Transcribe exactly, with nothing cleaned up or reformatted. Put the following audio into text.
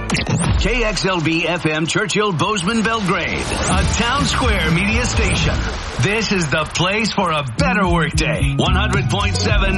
K X L B F M Churchill Bozeman Belgrade, a town square media station. This is the place for a better workday. one hundred point seven